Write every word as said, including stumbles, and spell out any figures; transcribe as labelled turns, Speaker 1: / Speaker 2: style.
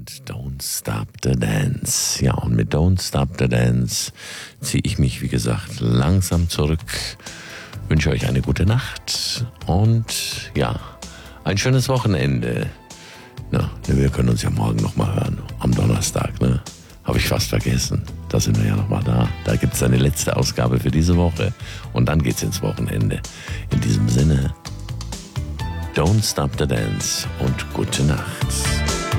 Speaker 1: und Don't Stop the Dance. Ja, und mit Don't Stop the Dance ziehe ich mich, wie gesagt, langsam zurück. Wünsche euch eine gute Nacht und ja, ein schönes Wochenende. Na, wir können uns ja morgen nochmal hören, am Donnerstag, ne? Habe ich fast vergessen. Da sind wir ja nochmal da. Da gibt es eine letzte Ausgabe für diese Woche und dann geht's ins Wochenende. In diesem Sinne, Don't Stop the Dance und gute Nacht.